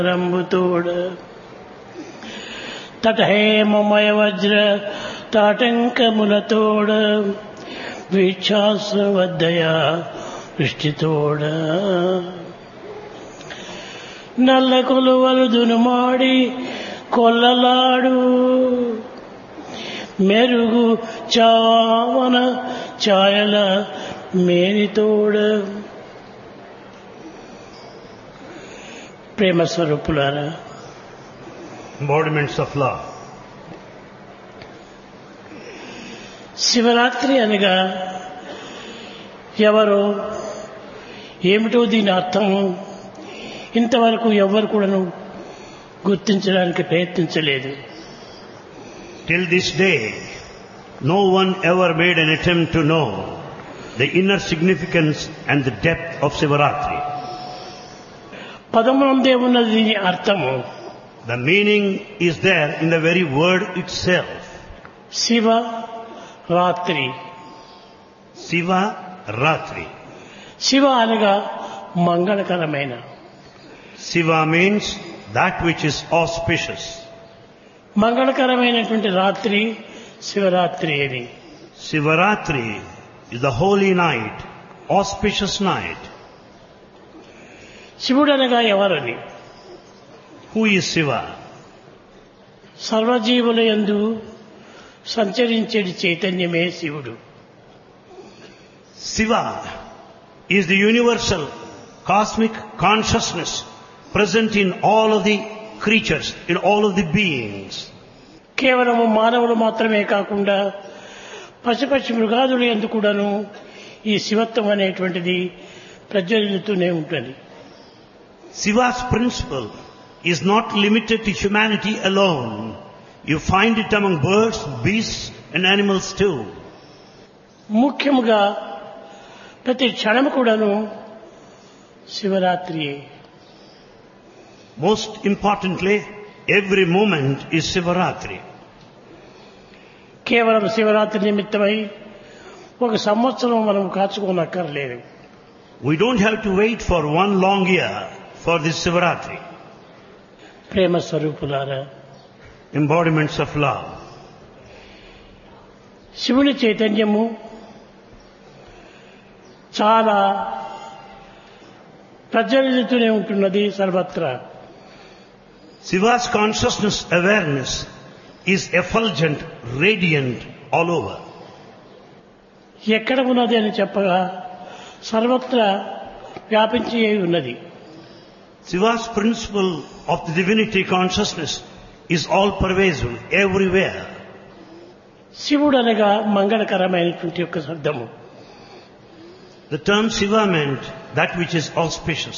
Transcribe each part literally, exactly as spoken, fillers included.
రంబుతోడ తటహేమమయ వజ్ర తాటంకములతోడ వీక్షాశ్రవద్దయ వృష్టితోడ నల్ల కొలువలు దునుమాడి కొల్లలాడు మెరుగు చావన ఛాయల మేనితోడ. ప్రేమ స్వరూపులారా, embodiments of love. శివరాత్రి అనగా ఎవరో ఏమిటో దీని అర్థం ఇంతవరకు ఎవ్వరు కూడాను గుర్తించడానికి ప్రయత్నించలేదు. Till this day, no one ever made an attempt to know the inner significance and the depth of Sivaratri. పదమునందే ఉన్నది దీని అర్థము. The meaning is there in the very word itself. Shiva రాత్రి. Siva Ratri. శివ అనగా మంగళకరమైన. Siva means that which is auspicious. మంగళకరమైనటువంటి రాత్రి శివరాత్రి అని. Sivaratri is the holy night, auspicious night. శివుడు అనగా ఎవరని? Who is Siva? సర్వజీవుల యందు సంచరించేటి చైతన్యమే శివుడు. Siva is the universal cosmic consciousness present in all of the creatures, in all of the beings. కేవలము మానవులు మాత్రమే కాకుండా పశుపక్షి మృగాదుల యందు కూడాను ఈ శివత్వం అనేటువంటిది ప్రజ్వలిస్తూనే ఉంటుంది. Siva's principle is not limited to humanity alone. You find it among birds, beasts and animals too. ముఖ్యముగా ప్రతి క్షణము కూడాను శివరాత్రియే. Most importantly, every moment is Sivaratri. కేవలం శివరాత్రి నిమిత్తమై ఒక సంవత్సరం మనం కాచుకోనక్కర్లేదు. We don't have to wait for one long year for this Sivaratri. ప్రేమ స్వరూపులారా, Embodiments of love. శివుని చైతన్యము చాలా ప్రజ్వలితూనే ఉంటున్నది సర్వత్రా. Siva's consciousness awareness is effulgent, radiant all over. ఎక్కడ ఉన్నది అని చెప్పగా సర్వత్రా వ్యాపించి ఉన్నది. Siva's principle of the divinity consciousness is all pervasive, everywhere. శివుడు అనగా మంగళకరమైనటువంటి యొక్క శబ్దము. The term Siva meant that which is auspicious.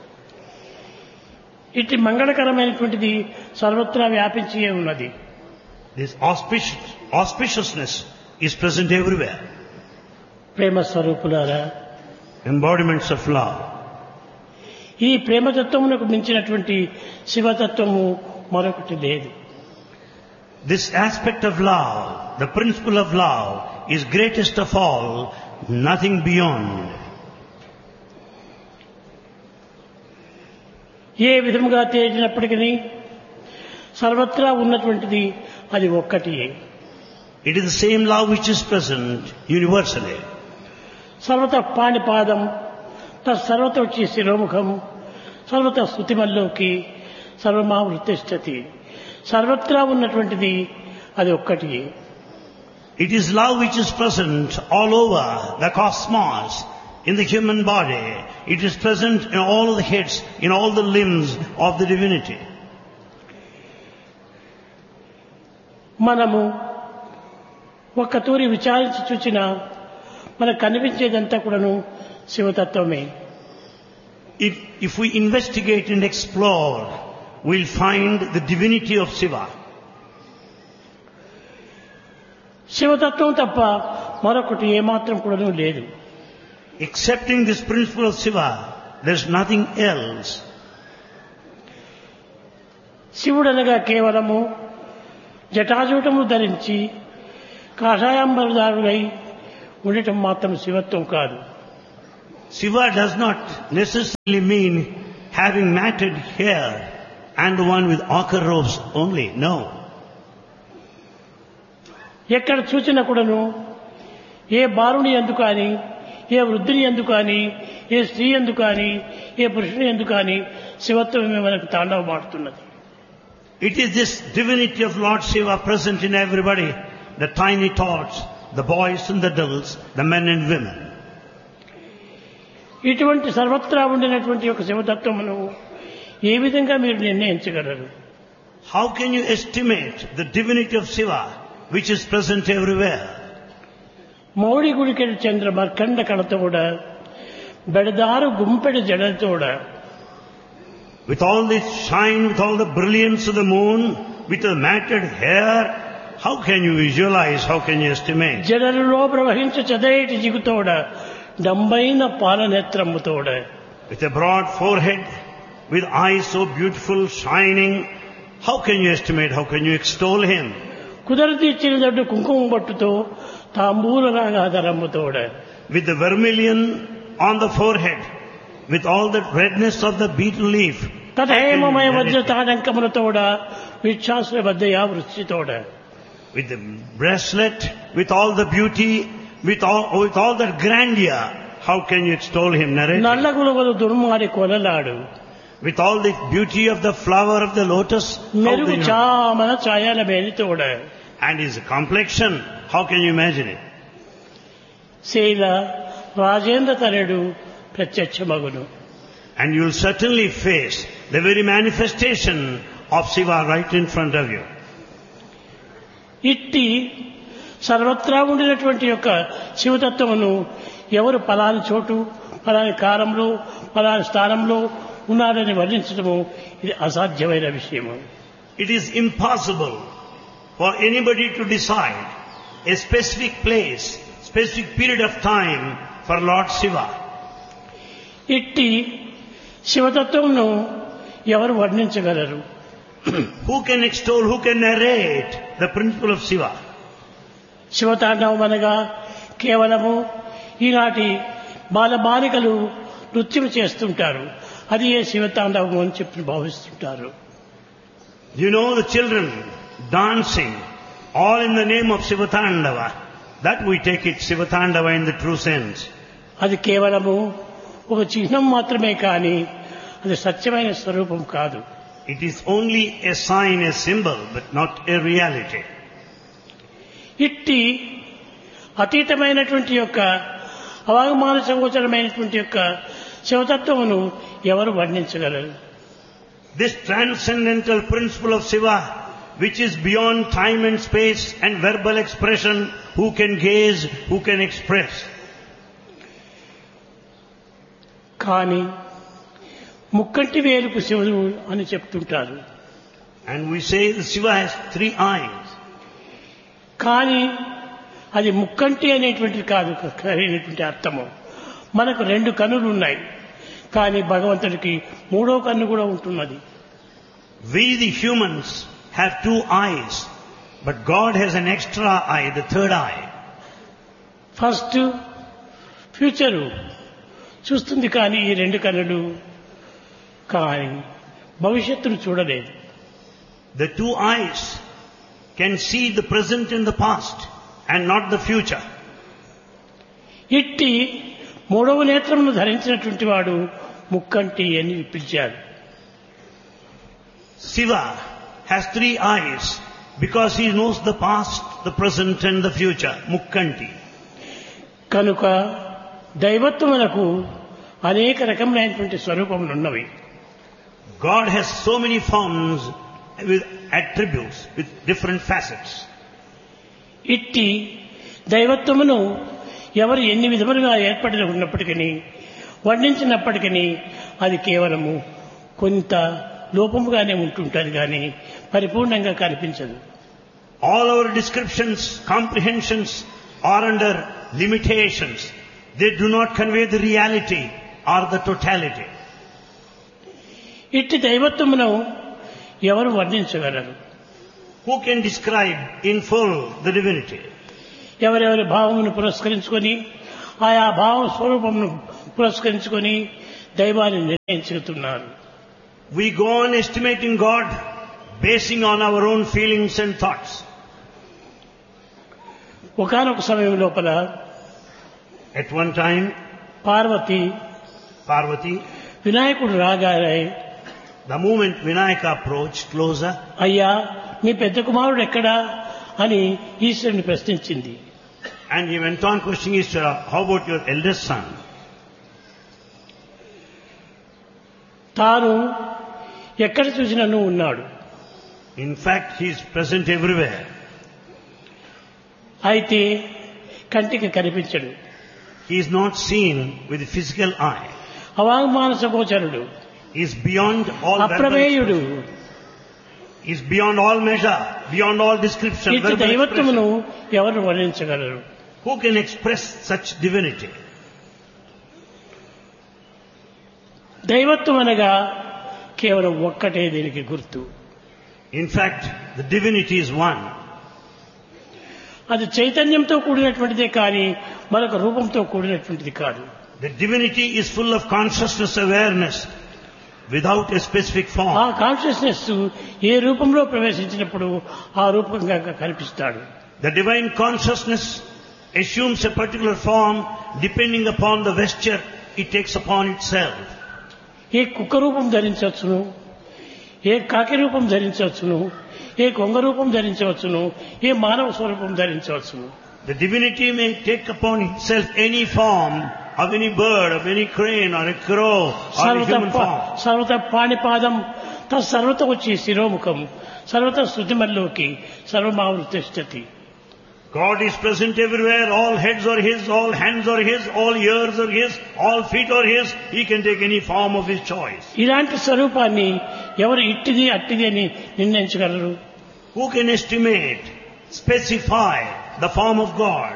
ఇటు మంగళకరమైనటువంటిది సర్వత్రా వ్యాపించి ఉన్నది. This auspicious, auspiciousness is present everywhere. ప్రేమ స్వరూపులారా, Embodiments of love. ఈ ప్రేమతత్వమునకు మించినటువంటి శివతత్వము మరొకటి లేదు. This aspect of love, the principle of love, is greatest of all, nothing beyond. ఏ విధముగా తేలినప్పటికీ సర్వత్రా ఉన్నటువంటిది అది ఒక్కటియే. It is the same love which is present universally. సర్వత పాణిపాదం తత్సర్వత వచ్చి శిరోముఖం సర్వత స్తుతిమల్లోకి సర్వమావృతిష్టతి. సర్వత్రా ఉన్నటువంటిది అది ఒక్కటియే. It is love which is present all over the cosmos, in the human body. It is present in all the heads, in all the limbs of the divinity. మనము ఒక్క తూరి విచారించి చూచినా మనకు కనిపించేదంతా కూడాను శివతత్వమే. If, if we investigate and explore, we'll find the divinity of Siva. శివతత్వం తప్ప మరొకటి ఏమాత్రం కూడాను లేదు. Accepting this principle of Siva, there's nothing else. శివుడు అనగా కేవలము జటాజూటము ధరించి కాషాయాంబరదారుడై ఉండటం మాత్రం శివత్వం కాదు. Shiva does not necessarily mean having matted hair and the one with ochre robes only. No. ఎక్కడ చూచినా కూడాను ఏ బాలుని యందు కానీ ఏ వృద్ధుని యందు కానీ ఏ స్త్రీ యందు కానీ ఏ పురుషుని యందు కానీ శివత్వమే మనకు తాండవమాడుతున్నది. It is this divinity of Lord Shiva present in everybody, the tiny tots, the boys and the adults, the men and women. ఇటువంటి సర్వత్రా ఉండినటువంటి ఒక శివతత్వమును ఏ విధంగా మీరు నిర్ణయించగలరు? How can you estimate the divinity of Shiva which is present everywhere? మౌడి గుడికెడు Chandra మర్కండ కళతోడ బెడదారు గుంపెడు జడతోడ, with all this shine, with all the brilliance of the moon, with the matted hair, how can you visualize, how can you estimate? జడలలో ప్రవహించు చదైటి జిగుతోడ డంబైన పాలనేత్రముతోడ, With a broad forehead, with eyes so beautiful, shining, how can you estimate, how can you extol him? కుదరతీర్చినదడ్డు కుంకుమ బొట్టుతో తాంబూల రాగాధరముతోడ, With the vermilion on the forehead, with all the redness of the beetle leaf, తథేమమయ Vajra తాడంకములతోడ విచ్ఛాసుల బద్దయా వృష్టితోడ, with the bracelet, with all the beauty, with all, with all that grandeur, how can you extol him? Narrate. నల్ల గులుగులు దుర్మాడి కొలలాడు, With all the beauty of the flower of the lotus, how మెరుగు can you, చామన ఛాయల మేలితోడ, and his complexion, how can you imagine it? శైల రాజేంద్ర తనయుడు ప్రత్యక్షమగును. And you will certainly face the very manifestation of Shiva right in front of you. ఇట్టి సర్వత్రా ఉండినటువంటి యొక్క శివతత్వమును ఎవరు పలాని చోటు పలాని కాలంలో పలాని స్థానంలో ఉన్నాడని వర్ణించడము ఇది అసాధ్యమైన విషయము. It is impossible for anybody to decide a specific place, specific period of time for Lord Shiva. ఇట్టి శివతత్వమును ఎవరు వర్ణించగలరు? Who can extol, who can narrate the principle of Shiva? శివతాండవం అనగా కేవలము ఈనాటి బాలబాలికలు నృత్యం చేస్తుంటారు, అది ఏ శివతాండవం అని చెప్పి భావిస్తుంటారు. You know the children dancing, all in the name of Shivatandava. That we take it Shivatandava in the true sense. అది కేవలము ఒక చిహ్నం మాత్రమే కానీ అది సత్యమైన స్వరూపం కాదు. It is only a sign, a symbol, but not a reality. ఇట్టి అతీతమైనటువంటి యొక్క అవమాన సంగోచరమైనటువంటి యొక్క శివతత్వమును ఎవరు వర్ణించగలరు? This transcendental principle of Shiva, which is beyond time and space and verbal expression, who can gaze, who can express? కానీ ముక్కంటి వేలుపు శివుడు అని చెప్తుంటారు. And we say that Shiva has three eyes. కానీ అది ముక్కంటి అనేటువంటిది కాదు అనేటువంటి అర్థము. మనకు రెండు కన్నులు ఉన్నాయి, కానీ భగవంతుడికి మూడో కన్ను కూడా ఉంటున్నది. We the humans have two eyes, but God has an extra eye, the third eye. First future చూస్తుంది కానీ ఈ రెండు కన్నులు, కానీ భవిష్యత్తును చూడలేదు. The two eyes can see the present and the past and not the future. ఇట్టి మూడవ నేత్రమును ధరించినటువంటి వాడు ముక్కంటి అని పిలిచాడు. Shiva has three eyes because he knows the past, the present and the future. Mukkanti. కనుక దైవత్వమునకు అనేక రకములైనటువంటి స్వరూపములు ఉన్నవి. God has so many forms with attributes, with different facets. ఇట్టి దైవత్వమును ఎవరు ఎన్ని విధములుగా ఏర్పడి ఉన్నప్పటికీ వర్ణించినప్పటికీ అది కేవలము కొంత లోపముగానే ఉంటుంటుంది కానీ పరిపూర్ణంగా కనిపించదు. All our descriptions, comprehensions are under limitations. They do not convey the reality or the totality. ఇట్టి దైవత్వమును ఎవరు వర్ణించగలరు? Who can describe in full the divinity? ఎవరెవరి భావమును పురస్కరించుకొని ఆయా భావ స్వరూపమును పురస్కరించుకొని దైవాన్ని నిర్ణయించుతున్నారు. We go on estimating God basing on our own feelings and thoughts. ఒకానొక సమయం లోపల At one time, Parvati Parvati, వినాయకుడు రాగానే, the moment Vinayaka approached closer, అయ్యా మీ పెద్ద కుమారుడు ఎక్కడా అని ఈశ్వరుని ప్రశ్నించింది. and he went on questioning Ishvara, how about your eldest son? తాను ఎక్కడ చూసినను ఉన్నాడు. In fact, he is present everywhere. అయితే కంటికి కనిపించడు. He is not seen with the physical eye. అవాంగ్మానస గోచరుడు, He is beyond all verbal అప్రమేయుడు. expression. He is beyond all measure, beyond all description. ఇట్టి verbal దైవత్వమును expression. ఎవరు వర్ణించగలరు? Who can express such divinity? దైవత్వం అనగా కేవలం ఒక్కటే దీనికి గుర్తు. In fact, the divinity is one. అది చైతన్యంతో కూడినటువంటిదే కానీ మరొక రూపంతో కూడినటువంటిది కాదు. The divinity is full of consciousness awareness without a specific ఆ form. కాన్షియస్నెస్ ఏ రూపంలో ప్రవేశించినప్పుడు ఆ రూపంగా కనిపిస్తాడు. The divine consciousness assumes a particular form depending upon the vesture it takes upon itself. ఏ కుక్క రూపం ధరించవచ్చును, ఏ కాకి రూపం ధరించవచ్చును, ఏ కొంగ రూపం ధరించవచ్చును, ఏ మానవ స్వరూపం ధరించవచ్చును. The divinity may take upon itself any form of any bird, of any crane or a crow or a సర్వత human form. సర్వత పాణిపాదం తత్ సర్వత వచ్చి శిరోముఖం సర్వత శృతిమల్లోకి సర్వమావృతిష్టతి. God is present everywhere. All heads are His, all hands are His, all ears are His, all feet are His. He can take any form of His choice. ఇలాంటి స్వరూపాన్ని ఎవరు ఇట్టిది అట్టిది అని నిర్ణయించగలరు? Who can estimate, specify the form of God?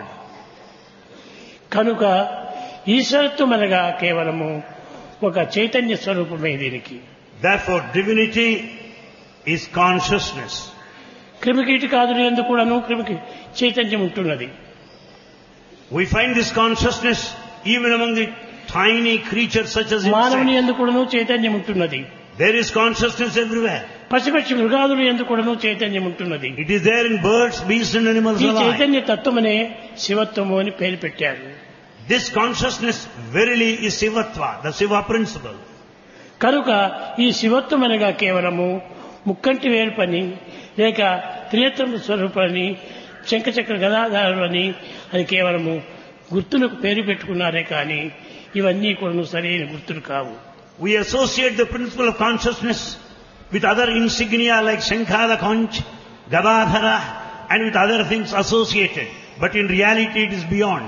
కనుక ఈశ్వరత్వం అనగా కేవలము ఒక చైతన్య స్వరూపమే దీనికి. Therefore, divinity is consciousness. క్రిమికీటకాదులు ఎందుకు కూడాను క్రిమికి చైతన్యం ఉంటున్నది. We find this consciousness even among the tiny creatures such as మానవుని insects. ఎందుకు కూడాను చైతన్యం ఉంటున్నది. There is consciousness everywhere. పశుపక్షి మృగాదులు ఎందుకు కూడాను చైతన్యం ఉంటున్నది. It is there in birds, beasts and animals ఈ alike. చైతన్య తత్వమనే శివత్వము అని పేరు పెట్టారు. This consciousness verily is Sivatva, the Siva principle. కనుక ఈ శివత్వం అనగా కేవలము ముక్కంటి వేరు పని లేక త్రినేత్ర స్వరూపాన్ని శంఖచక్ర గదాధారులు అని అది కేవలము గుర్తులకు పేరు పెట్టుకున్నారే కానీ ఇవన్నీ కూడా సరైన గుర్తులు కావు. We associate the principle of consciousness with other insignia like Shankha, Conch, Gadadhara and with other things associated. But in reality it is beyond.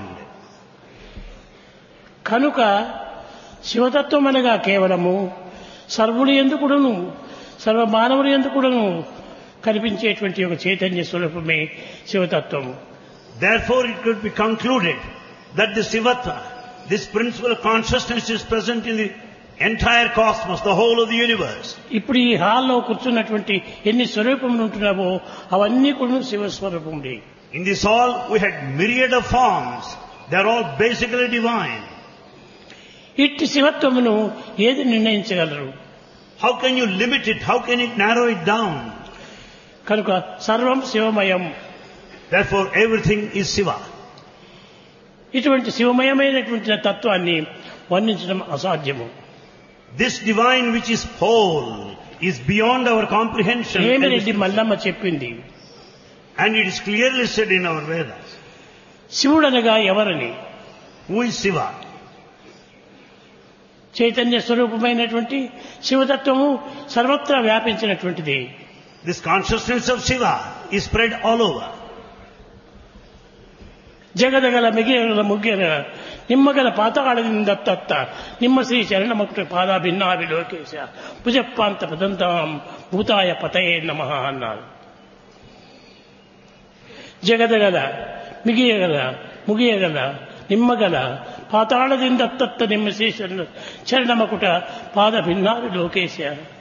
కనుక శివతత్వం అనగా కేవలము సర్వులు ఎందుకుడును సర్వ మానవులు ఎందుకుడును కనిపించేటువంటి ఒక చైతన్య స్వరూపమే శివతత్వము. Therefore it could be concluded that the Sivatva, this principle of consciousness is present in the entire cosmos, the whole of the universe. ఇప్పుడు ఈ హాల్లో కూర్చున్నటువంటి ఎన్ని స్వరూపములు ఉంటున్నావో అవన్నీ కూడా శివస్వరూపములే. In this hall we had myriad of forms. They are all basically divine. ఇట్టి శివత్వమును ఏది నిర్ణయించగలరు? How can you limit it? How can it narrow it down? కనుక సర్వం శివమయం. Therefore everything is Siva. ఇటువంటి శివమయమైనటువంటి తత్వాన్ని వర్ణించడం అసాధ్యము. This divine which is whole is beyond our comprehension. హేమిరెడ్డి Mallamma చెప్పింది. And it is clearly said in our Vedas. శివుడనగా ఎవరని? Who is Siva? Chaitanya స్వరూపమైనటువంటి శివతత్వము సర్వత్రా వ్యాపించినటువంటిది. This consciousness of Siva is spread all over. జగదగల మిగిలిన ముగ్గిన నిమ్మగల పాతాళిందత్త నిమ్మ శ్రీ శరణమకుట పాదాభిన్నాభిలోకేశ భుజప్పాంత పదంతాం భూతాయ పతయే నమః అన్నారు. జగదగల మిగియగల ముగియగల నిమ్మగల పాతాళదిందత్త నిమ్మ శ్రీ శరణమకుట పాదభిన్నాభిలోకేశ.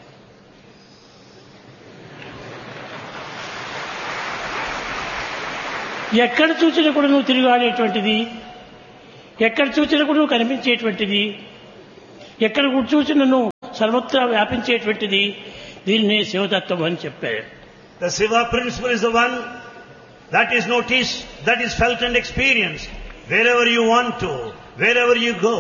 ఎక్కడ చూసినా కూడా నువ్వు తిరిగాడేటువంటిది, ఎక్కడ చూసినా కూడా నువ్వు కనిపించేటువంటిది, ఎక్కడ చూసినా నువ్వు సర్వత్రా వ్యాపించేటువంటిది దీనినే శివతత్వం అని చెప్పారు. The Shiva principle is the one that is noticed, that is felt and experienced wherever you want to, wherever you go.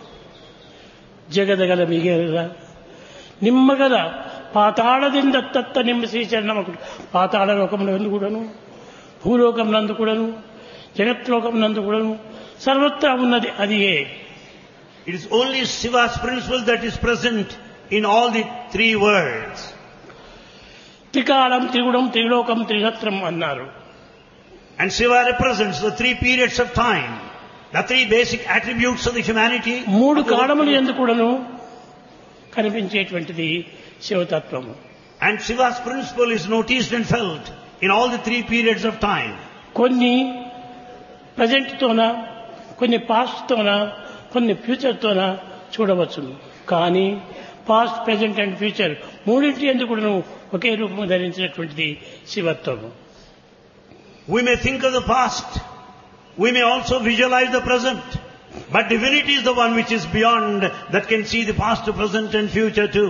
ಜಗದಗಲ ಮಿಗೆರ ನಿಮ್ಮಗಲ పాతాళದಿಂದ తత్త నిమ్మ శ్రీచరణమకుడు పాతాళ లోకమునందు కూడాను భూలోకం నందు కూడాను జగత్లోకం నందు కూడాను సర్వత్రా ఉన్నది అది ఏ. It is only Shiva's principle that is present in all the three worlds. త్రికాలం త్రిగుణం త్రిలోకం త్రినత్రం అన్నారు. And Shiva represents the three periods of time, the three basic attributes of the humanity. మూడు కాలములు యందు కూడాను కనిపించేటువంటిది శివతత్వము. And Shiva's principle is noticed and felt in all the three periods of time. కొన్ని present తోన, కొన్ని past తోన, కొన్ని future తోన చూడవచ్చును. కానీ past, present and future మూడింటి ఎందుకు కూడాను ఒకే రూపము ధరించినటువంటిది శివత్వము. We may think of the past, we may also visualize the present, but divinity is the one which is beyond, that can see the past, present and future too.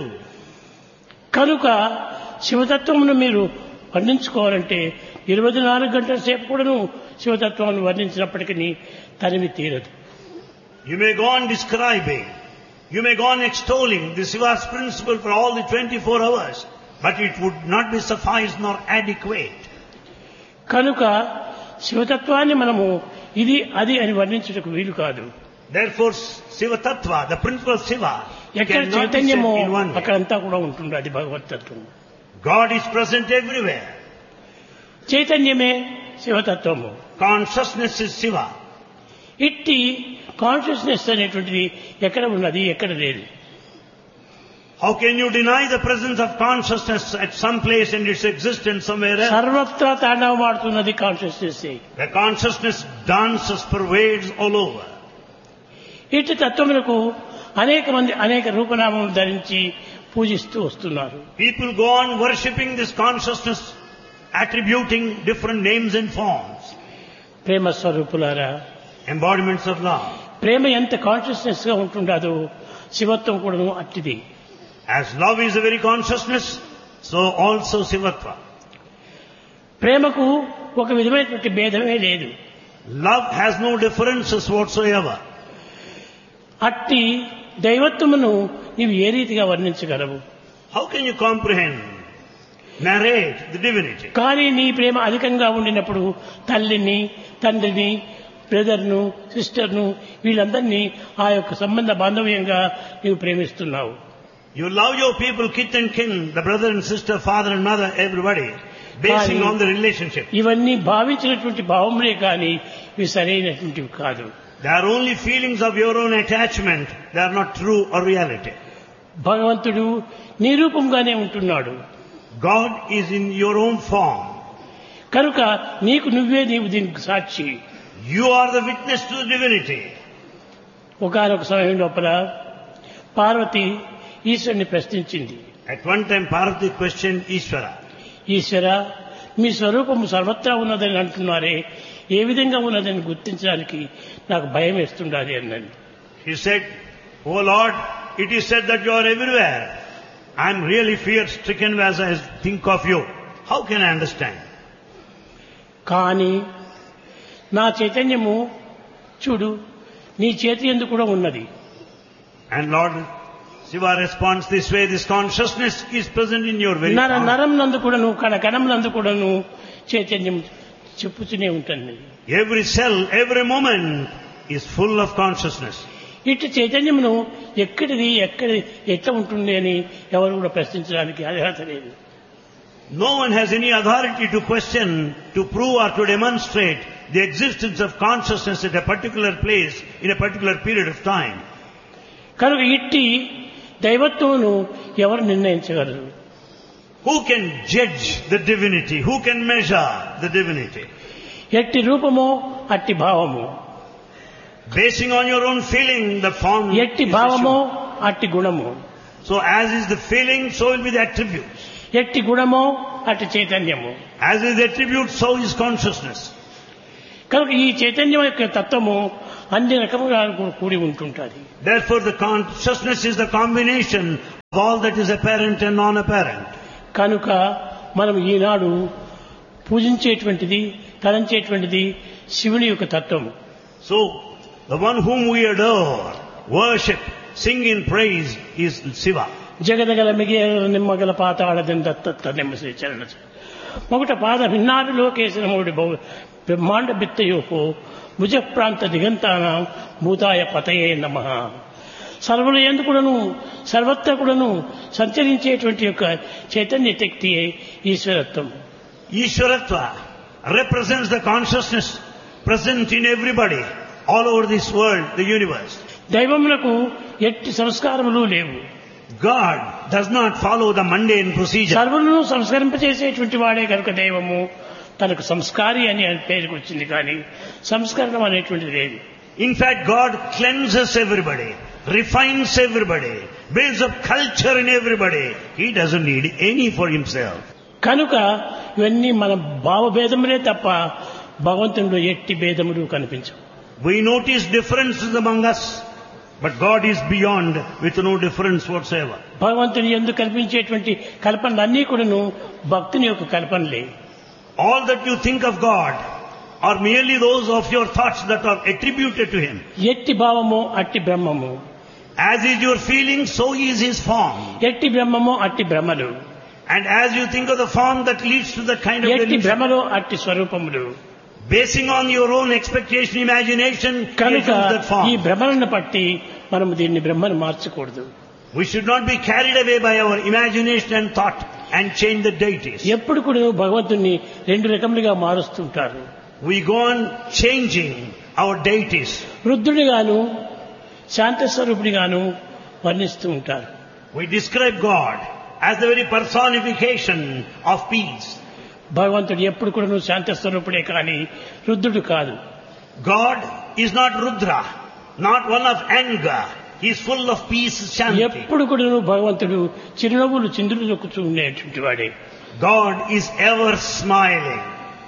కనుక శివతత్వమును మీరు వర్ణించుకోవాలంటే ఇరవై నాలుగు గంటల సేపు కూడాను శివతత్వాన్ని వర్ణించినప్పటికీ తనివి తీరదు. You may go on describing, you may go on extolling the Shiva's principle for all the twenty-four hours, but it would not be suffice nor adequate. కనుక శివతత్వాన్ని మనము ఇది అది అని వర్ణించుటకు వీలు కాదు. Therefore, Shiva Tattva, the principle of Shiva, ఎక్కడ cannot be said చైతన్యమో in one way. అక్కడంతా కూడా ఉంటుంది. అది భగవతత్వం. God is present everywhere. చైతన్యమే శివతత్వము. Consciousness is Shiva. ఇట్టి కాన్షియస్నెస్ అనేటువంటిది ఎక్కడ ఉన్నది, ఎక్కడ లేదు. How can you deny the presence of consciousness at some place and its existence somewhere else? సర్వత్రా తాండవమాడుతున్నది consciousness. The consciousness dances, pervades all over. ఇట్టి తత్వములకు అనేక మంది అనేక రూపనామములు ధరించి పూజిస్తూ వస్తున్నారు. People go on worshipping this consciousness, attributing different names and forms. ప్రేమ స్వరూపులారా, Embodiments of love. ప్రేమ ఎంత కాన్షియస్నెస్ గా ఉంటుండదో శివత్వం కూడాను అట్టిది. As love is a very consciousness, so also Shivatva. ప్రేమకు ఒక విధమైనటువంటి భేదమే లేదు. Love has no differences whatsoever. అట్టి దైవత్వమును నీవు ఏ రీతిగా వర్ణించగలవు? How can you comprehend, narrate the divinity? కానీ నీ ప్రేమ అధికంగా ఉండినప్పుడు తల్లిని, తండ్రిని, బ్రదర్ను, సిస్టర్ను వీళ్ళందరినీ ఆ యొక్క సంబంధ బాంధవ్యంగా నీవు ప్రేమిస్తున్నావు. You love your people, kith and kin, the brother and sister, father and mother, everybody, basing on the relationship. ఇవన్నీ భావించినటువంటి భావములే కానీ ఇవి సరైనటువంటివి కాదు. They are only feelings of your own attachment. They are not true or reality. భగవంతుడు నీ రూపంగానే ఉంటున్నాడు. God is in your own form. కనుక నీకు నువ్వే నీవు దీనికి సాక్షి. You are the witness to the divinity. ఒకానొక సమయం లోపల పార్వతి ఈశ్వరుని ప్రశ్నించింది. At one time Parvati questioned Ishvara. ఈశ్వర, మీ స్వరూపము సర్వత్రా ఉన్నదని అంటున్నారే, ఏ విధంగా ఉన్నదని గుర్తించడానికి నాకు భయం వేస్తుండాలి అన్నది. He said, "Oh Lord, it is said that you are everywhere. I am really fear-stricken as I think of you. How can I understand?" కానీ నా చైతన్యము చూడు నీ చేతి యందు కూడా ఉన్నది. And Lord Shiva responds this way, this consciousness is present in your very నర palm. నరం నందు కూడాను, కణ కణం నందు కూడాను చైతన్యం చెప్పుతూనే ఉంటుంది. Every cell, every moment is full of consciousness. ఇటు చైతన్యమును ఎక్కడిది ఎక్కడి ఎట్లా ఉంటుంది అని ఎవరు కూడా ప్రశ్నించడానికి అర్హత లేదు. No one has any authority to question, to prove or to demonstrate the existence of consciousness at a particular place in a particular period of time. కనుక ఇట్టి దైవత్వమును ఎవరు నిర్ణయించగలరు? Who can judge the divinity? Who can measure the divinity? ఎట్టి రూపమో అట్టి భావము, Basing on your own feeling, the form ఎట్టి is భావమో assumed. అట్టి గుణము, So as is the feeling, so will be the attributes. ఎట్టి గుణమో అట్టి చైతన్యము. As is the attribute, so is consciousness. కనుక ఈ చైతన్యం యొక్క తత్వము అన్ని రకములుగా కూడి ఉంటుంటుంది. Therefore the consciousness is the combination all that is apparent and non-apparent. కనుక మనం ఈనాడు పూజించేటువంటిది తలంచేటువంటిది శివుని యొక్క తత్వము. So, the one whom we adore, worship, sing in praise is Shiva. జగదగల మిగిల Nimmagala పాతాళదని దత్త నిమ్మ శ్రీ చరణ మొగట పాద భిన్నాడు లోకేశన మూడి బహు బ్రహ్మాండ బిత్తయోహో భుజ ప్రాంత దిగంతానం భూతాయ పతయే నమః. సర్వుల ఎందుకుడను సర్వత్ర కూడాను సంచరించేటువంటి యొక్క Chaitanya శక్తియే ఈశ్వరత్వం. Ishwaratva represents the consciousness present in everybody, all over this world, the universe. దైవములకు ఎట్టి సంస్కారములు లేవు. God does not follow the mundane procedure. సర్వులను సంస్కరింపచేసేటువంటి వాడే కనుక దైవము తనకు సంస్కారి అని పేరుకు వచ్చింది, కానీ సంస్కరణం అనేటువంటిది లేదు. In fact, God cleanses everybody, refines everybody, builds up culture in everybody. He doesn't need any for himself. కనుక ఇవన్నీ మన భావభేదములే తప్ప భగవంతునిలో ఎట్టి భేదములు కనిపించవు. We notice differences among us, but God is beyond, with no difference whatsoever. భగవంతుని యందు కల్పించేటువంటి కల్పనలన్నీ కూడాను భక్తుని యొక్క కల్పనలే. All that you think of God are merely those of your thoughts that are attributed to Him. ఎట్టి భావము అట్టి బ్రహ్మము. As is your feeling, so is His form. ఎట్టి బ్రహ్మము అట్టి బ్రహ్మలు. And as you think of the form that leads to the kind of ఎట్టి delusion, భ్రమలు అట్టి స్వరూపములు. basing on your own expectation, imagination, you కనుక choose that ఈ form. భ్రమలను పట్టి మనం దీన్ని బ్రహ్మను మార్చకూడదు. We should not be carried away by our imagination and thought and change the deities. ఎప్పుడు కూడా భగవంతుణ్ణి రెండు రకములుగా మారుస్తుంటారు. We go on changing our deities. రుద్రుడిగాను శాంతస్వరూపుడిగాను వర్ణిస్తూ ఉంటారు. We describe God as the very personification of peace. భగవంతుడు ఎప్పుడు కూడా శాంతస్వరూపుడే కానీ రుద్రుడు కాదు. God is not Rudra, not one of anger. He is full of peace, shanti. ఎప్పుడు కూడా భగవంతుడు చిరునవ్వులు చిందులు నొక్కుతూ ఉండేటువంటి వాడే. God is ever smiling.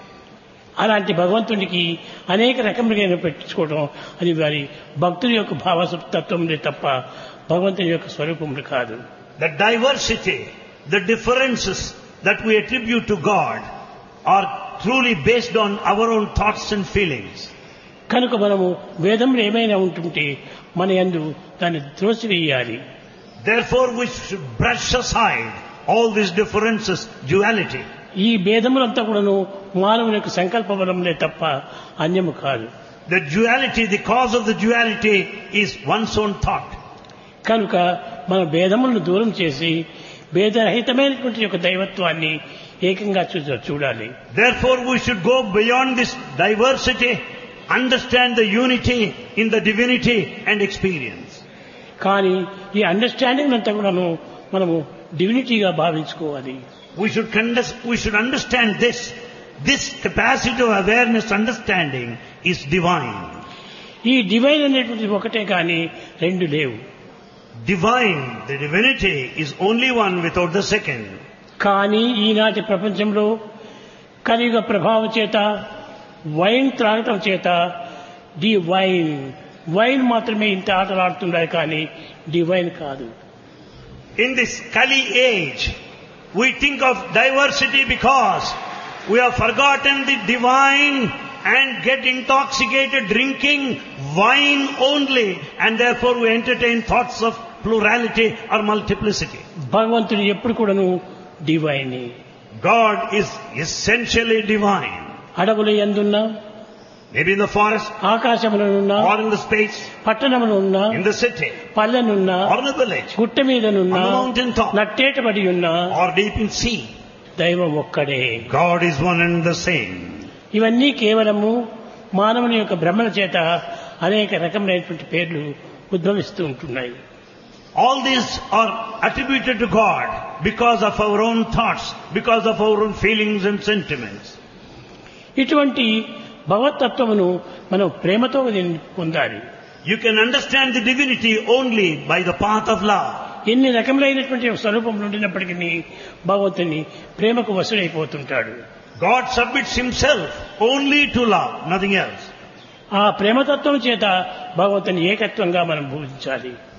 అలాంటి భగవంతునికి అనేక రకములుగా పెట్టించుకోవడం అది వారి భక్తుని యొక్క భావతత్వములే తప్ప భగవంతుని యొక్క స్వరూపములు కాదు. The diversity, the differences that we attribute to God are truly based on our own thoughts and feelings. కనుక మనము వేదములు ఏమైనా ఉంటుంటే మన యందు దాన్ని త్రోసివేయాలి. Therefore we should brush aside all these differences, duality. ఈ భేదములంతా కూడాను మానవుని యొక్క సంకల్ప బలములే తప్ప అన్యము కాదు. The duality, the cause of the duality is one's own thought. కనుక మన భేదములను దూరం చేసి భేదరహితమైనటువంటి యొక్క దైవత్వాన్ని ఏకంగా చూ చూడాలి. Therefore we should go beyond this diversity, understand the unity in the divinity and experience. కానీ ఈ అండర్స్టాండింగ్ అంతా కూడాను మనము డివినిటీగా భావించుకోవాలి. We should, condes- we should understand this. This capacity of awareness, understanding is divine. ఈ డివైన్ అనేటువంటిది ఒకటే కానీ రెండు లేవు. Divine, the divinity is only one without the second. కానీ ఈనాటి ప్రపంచంలో కలియుగ ప్రభావం చేత వైన్ త్రాగటం చేత డివైన్ వైన్ మాత్రమే ఇంత ఆటలాడుతున్నాయి కానీ డివైన్ కాదు. In this Kali age, we think of diversity because we have forgotten the divine and get intoxicated drinking wine only, and therefore we entertain thoughts of plurality or multiplicity. భగవంతుడు ఎప్పుడు కూడాను divine. God is essentially divine. అడవుల యందున్నా, Maybe in the forest, ఆకాశములనున్నా, or in the space, పట్టణములున్నా, in the city, పల్లెనున్నా, or in the village, గుట్ట మీదనున్నా, on the mountain top, నట్టేటబడి ఉన్నా or deep in sea. దైవం ఒక్కడే. God is one and the same. ఇవన్నీ కేవలము మానవుని యొక్క భ్రమల చేత అనేక రకములైనటువంటి పేర్లు ఉద్భవిస్తూ ఉంటున్నాయి. All these are attributed to God because of our own thoughts, because of our own feelings and sentiments. ఇటువంటి భగవతత్వమును మనం ప్రేమతో పొందాలి. You can understand the divinity only by the path of love. ఎన్ని రకములైనటువంటి స్వరూపములు ఉండినప్పటికీ భగవంతుని ప్రేమకు వశుడైపోతుంటాడు. God submits himself only to love, nothing else. ఆ ప్రేమతత్వం చేత భగవంతుని ఏకత్వంగా మనం పూజించాలి.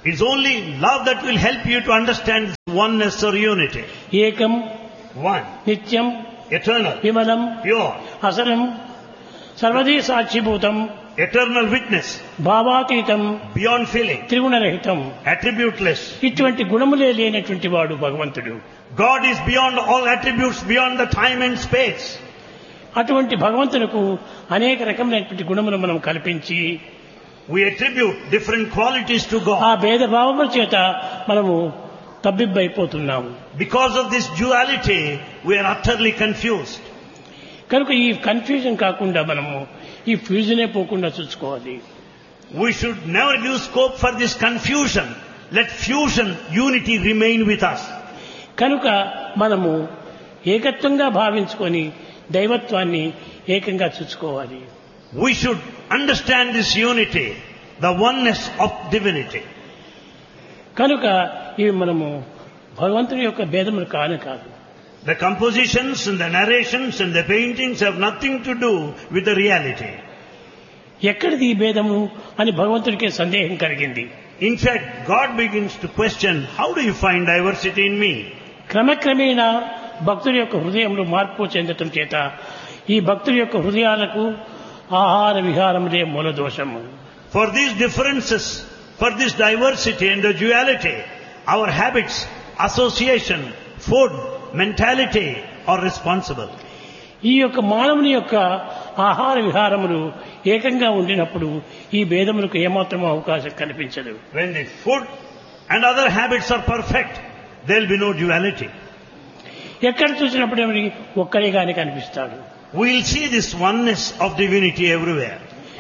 It's only love that will help you to understand oneness or unity. ఏకం, One, నిత్యం, eternal, విమలం, pure, అసలం, సర్వదీ సాక్షిభూతం, eternal witness, భావాతీతం, beyond feeling, త్రిగుణరహితం. attributeless. ఇటువంటి గుణములే లేనటువంటి వాడు భగవంతుడు. God is beyond all attributes, beyond the time and space. అటువంటి భగవంతునకు అనేక రకమైనటువంటి గుణములు మనం కల్పించి We attribute different qualities to ఆ God. భేదభావముల చేత మనము తబ్బిబ్బైపోతున్నాము. Because of this duality, we are utterly confused. కనుక ఈ కన్ఫ్యూజన్ కాకుండా మనము ఈ ఫ్యూజనే పోకుండా చూసుకోవాలి. We should never give scope for this confusion. Let fusion, unity remain with us. కనుక మనము ఏకత్వంగా భావించుకొని దైవత్వాన్ని ఏకంగా చూసుకోవాలి. We should understand this unity, the oneness of divinity. కనుక ఇవి మనము భగవంతుని యొక్క భేదములు కానే కాదు. The compositions and the narrations and the paintings have nothing to do with the reality. ఎక్కడిది ఈ భేదము అని భగవంతుడికి సందేహం కలిగింది. In fact, God begins to question, how do you find diversity in me? క్రమక్రమేణా భక్తుల యొక్క హృదయంలో మార్పు చెందటం చేత ఈ భక్తుల యొక్క హృదయాలకు ఆహార విహారములే మూల దోషము. For these differences, for this diversity and the duality, our habits, association, food, mentality are responsible. ఈ యొక్క మానవుని యొక్క ఆహార విహారములు ఏకంగా ఉండినప్పుడు ఈ భేదములకు ఏమాత్రం అవకాశం కనిపించదు. When the food and other habits are perfect, there will be no duality. ఎక్కడ చూసినప్పుడు ఒక్కరిగానే కనిపిస్తాడు. We will see this oneness of divinity everywhere.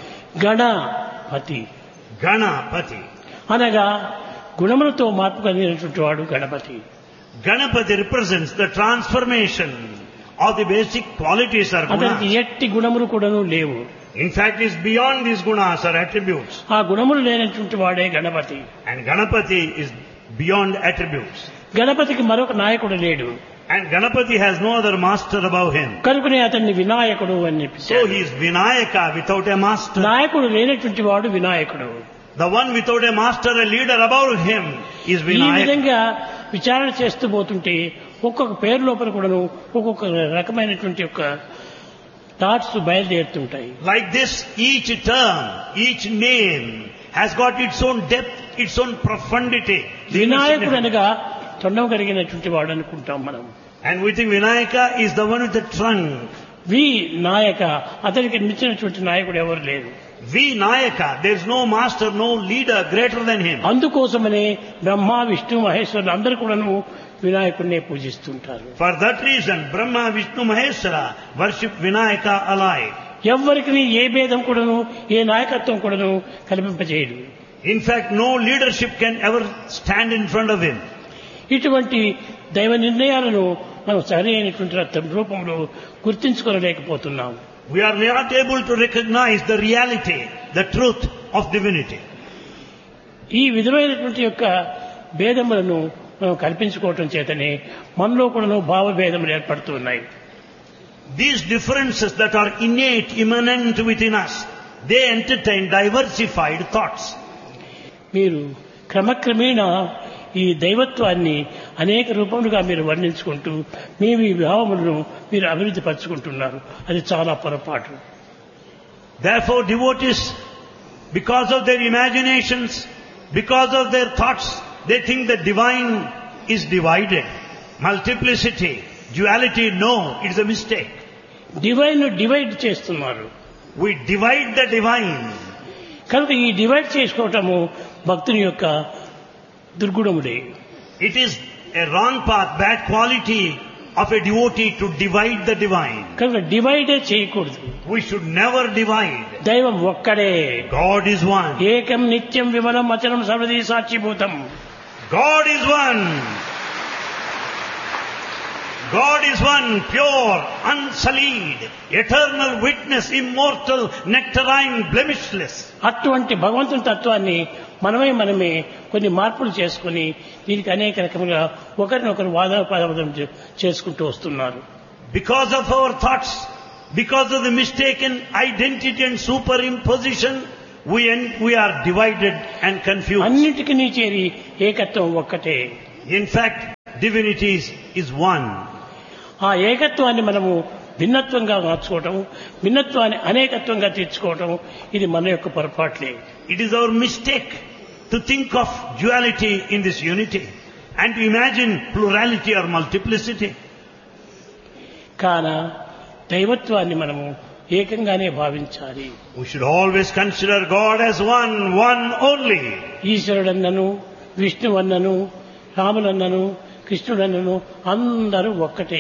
Ganapati Ganapati. అనగా గుణములతో మార్పు కలిగినటువంటి వాడు Ganapati. Ganapati represents the transformation of the basic qualities or అతనికి gunas. ఎట్టి గుణములు కూడాను లేవు. In fact, it's beyond these gunas or attributes. ఆ గుణములు లేనటువంటి వాడే Ganapati. And Ganapati is beyond attributes. గణపతికి మరొక నాయకుడు లేడు. And Ganapati has no other master above him. కనుకనే అతన్ని వినాయకుడు అని So చెప్పారు. he is Vinayaka without a master. నాయకుడు లేనటువంటి వాడు వినాయకుడు. The one without a master, a leader above him is ఈ Vinayaka. విధంగా విచారణ చేస్తూ పోతుంటే ఒక్కొక్క పేరు లోపల కూడాను ఒక్కొక్క రకమైనటువంటి యొక్క thoughts బయలుదేరుతుంటాయి. Like this, each term, each name has got its own depth, its own profundity. వినాయకుడు అనగా తొండం కలిగినటువంటి వాడు అనుకుంటాం మనం. And we think Vinayaka is the one with the trunk. వి నాయక అతనికి మించినటువంటి నాయకుడు ఎవరు లేరు. Vinayaka, there is no master, no leader greater than him. అందుకోసమనే బ్రహ్మ విష్ణు మహేశ్వరులు అందరూ కూడాను వినాయకుడినే పూజిస్తుంటారు. For that reason, Brahma, Vishnu, Maheshwara worship Vinayaka alike. ఎవ్వరికి ఏ భేదం కూడాను ఏ నాయకత్వం కూడాను కల్పింపజేయడు. In fact, no leadership can ever stand in front of him. ఇటువంటి దైవ నిర్ణయాలను మనం సరైనటువంటి రూపంలో గుర్తించుకోలేకపోతున్నాం. We are not able to recognize the reality, the truth of divinity. ఈ విధమైనటువంటి యొక్క భేదములను మనం కల్పించుకోవటం చేతనే మనలో కూడాను భావభేదములు ఏర్పడుతున్నాయి. These differences that are innate, immanent within us, they entertain diversified thoughts. మీరు క్రమక్రమేణా ఈ దైవత్వాన్ని అనేక రూపములుగా మీరు వర్ణించుకుంటూ మీ ఈ భావములను మీరు అభివృద్ధి పరుచుకుంటున్నారు. అది చాలా పొరపాటు. Therefore, devotees, because of their imaginations, because of their thoughts, they think the divine is divided. Multiplicity, duality, no, it is a mistake. Divine divide చేస్తున్నారు. We divide the divine. కనుక ఈ డివైడ్ చేసుకోవటము భక్తుని యొక్క దుర్గుణములే. It is a wrong path, bad quality of a devotee to divide the divine. కనుక డివైడే చేయకూడదు. We should never divide. దైవం ఒక్కడే. God is one. ఏకం నిత్యం విమలం అచలం సర్వదీ సాక్షిభూతం. God is one. God is one, pure, unsullied, eternal witness, immortal, nectarine, blemishless. అటువంటి భగవంతుని తత్వాన్ని మనమే మనమే కొన్ని మార్పులు చేసుకుని దీనికి అనేక రకములుగా ఒకరినొకరు వాదోపవాదం చేసుకుంటూ వస్తున్నారు. Because of our thoughts, because of the mistaken identity and superimposition, we, en- we are divided and confused. అన్నిటికీ చేరి ఏకత్వం ఒక్కటే. In fact, divinity is, is one. ఆ ఏకత్వాన్ని మనము భిన్నత్వంగా మార్చుకోవటం, భిన్నత్వాన్ని అనేకత్వంగా తీర్చుకోవటం, ఇది మన యొక్క పొరపాట్లే. It is our mistake to think of duality in this unity and to imagine plurality or multiplicity. కాన దైవత్వాన్ని మనము ఏకంగానే భావించాలి. We should always consider God as one, one only. ఈశ్వరుడన్నను, విష్ణువన్నను, రాములన్నను, కృష్ణుడన్నను అందరూ ఒక్కటే.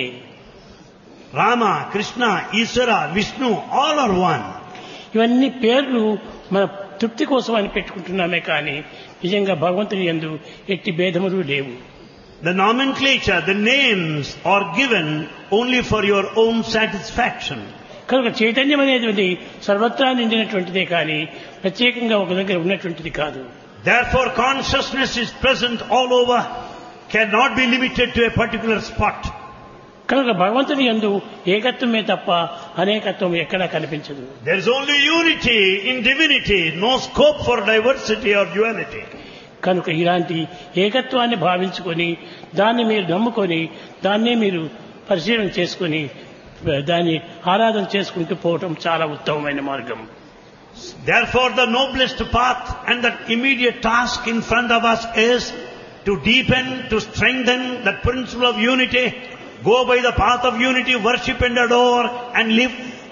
Rama, Krishna, Iswara, Vishnu, all are one. ఇవన్నీ పేర్లు మన తృప్తి కోసం అని పెట్టుకుంటున్నామే కానీ నిజంగా భగవంతుని యందు ఎట్టి భేదములు లేవు. The nomenclature, the names are given only for your own satisfaction. కనుక చైతన్యం అనేది సర్వత్రా నిండినటువంటిదే కానీ ప్రత్యేకంగా ఒక దగ్గర ఉన్నటువంటిది కాదు. Therefore, consciousness is present all over, cannot be limited to a particular spot. కనుక భగవంతుని యందు ఏకత్వమే తప్ప అనేకత్వం ఎక్కడా కనిపించదు. There is only unity in divinity, no scope for diversity or duality. కనుక ఇలాంటి ఏకత్వాన్ని భావించుకొని దాన్ని మీరు నమ్ముకొని దాన్నే మీరు పరిశీలన చేసుకొని దాన్ని ఆరాధన చేసుకుంటూ పోవటం చాలా ఉత్తమమైన మార్గం. Therefore, the noblest path and the immediate task in front of us is to deepen, to strengthen that principle of unity, go by the path of unity, worship and adore and live.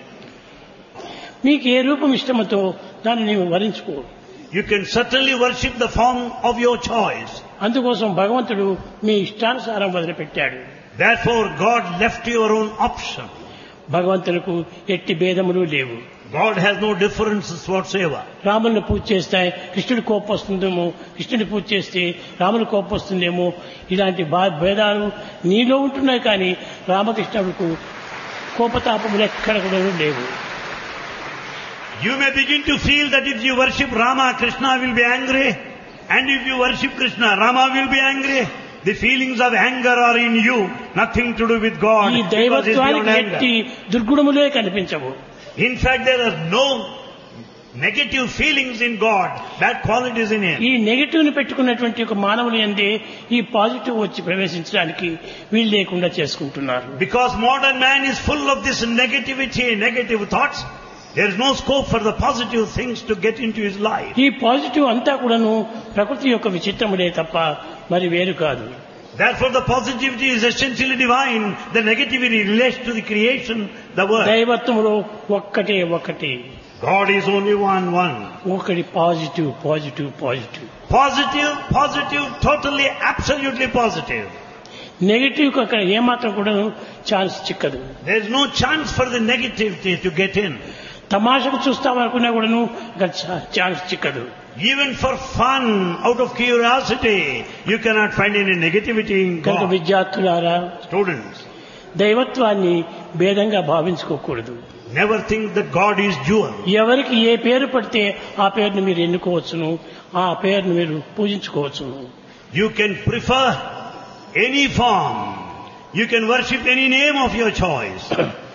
మీకు ఏ రూపం ఇష్టమతో దాన్ని నీవు వరించుకో. You can certainly worship the form of your choice. అందుకోసం భగవంతుడు మీ ఇష్టానుసారం వదిలిపెట్టాడు. Therefore, God left your own option. భగవంతులకు ఎట్టి భేదములు లేవు. God has no differences whatsoever. రాములను పూజ చేస్తే కృష్ణుడి కోపం వస్తుందేమో, కృష్ణుడి పూజ చేస్తే రాముని కోపం వస్తుందేమో, ఇలాంటి భేదాలు నీలో ఉంటున్నాయి కానీ రామకృష్ణులకు కోపతాపములు ఎక్కడ కూడా లేవు. You may begin to feel that if you worship Rama, Krishna will be angry, and if you worship Krishna, Rama will be angry. The feelings of anger are in you, nothing to do with God. ఈ దైవత్వానికి ఎట్టి దుర్గుణములే కనిపించవు. In fact, there are no negative feelings in God, bad qualities in Him. ఈ negative ని పెట్టుకున్నటువంటి ఒక మానవుని యందే ఈ positive వచ్చి ప్రవేశించడానికి వీలు లేకుండా చేసుకుంటున్నారు. Because modern man is full of this negativity, negative thoughts, there is no scope for the positive things to get into his life. ఈ పాజిటివ్ అంతా కూడాను ప్రకృతి యొక్క విచిత్రములే తప్ప మరి వేరు కాదు. Therefore, the positivity is essentially divine. The negativity relates to the creation, the world. దైవత్వములో ఒక్కటే ఒక్కటే. God is only one, one. ఒకటి positive positive positive. Positive, positive, totally, absolutely positive. Negative కు అక్కడ ఏమాత్రం కూడా chance చిక్కదు. There is no chance for the negativity to get in. తమాషకు చూస్తామనుకున్నా కూడాను అక్కడ chance చిక్కదు. Even for fun, out of curiosity, you cannot find any negativity in కనుక God. విద్యార్థులారా, Students, దైవత్వాన్ని భేదంగా భావించుకోకూడదు. never think that God is dual. ఎవరికి ఏ పేరు పడితే ఆ పేరును మీరు ఎన్నుకోవచ్చును, ఆ పేరును మీరు పూజించుకోవచ్చును. You can prefer any form. You can worship any name of your choice.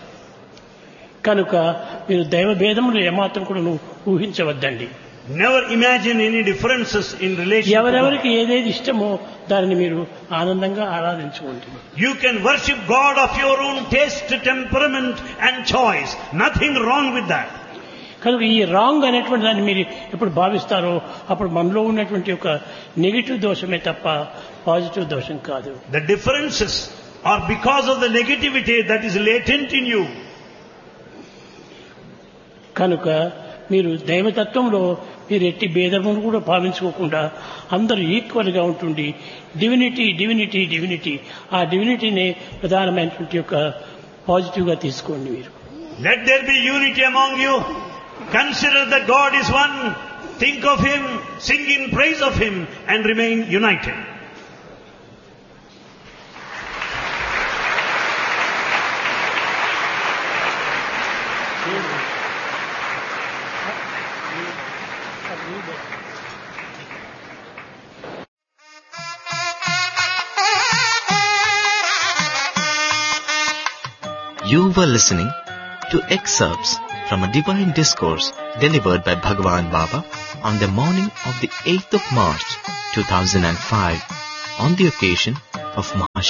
కనుక మీరు దైవ భేదములు ఏమాత్రం కూడా ఊహించవద్దండి. Never imagine any differences in relation to God. ఎవరెవరికి ఏదేది ఇష్టమో దానిని మీరు ఆనందంగా ఆరాధించుకోండి. You can worship God of your own taste, temperament and choice. Nothing wrong with that. కనుక ఈ రాంగ్ అనేటువంటి దాన్ని మీరు ఎప్పుడు భావిస్తారో అప్పుడు మనలో ఉన్నటువంటి ఒక నెగిటివ్ దోషమే తప్ప పాజిటివ్ దోషం కాదు. The differences are because of the negativity that is latent in you. కనుక మీరు దైవతత్వంలో మీరు ఎట్టి భేదమును కూడా భావించుకోకుండా అందరూ ఈక్వల్ గా ఉంటుంది. డివినిటీ డివినిటీ డివినిటీ ఆ డివినిటీనే ప్రధానమైనటువంటి యొక్క పాజిటివ్ గా తీసుకోండి. మీరు Let there be unity among you. Consider that God is one. Think of Him, sing in praise of Him and remain united. You were listening to excerpts from a divine discourse delivered by Bhagavan Baba on the morning of the eighth of March two thousand five on the occasion of Maha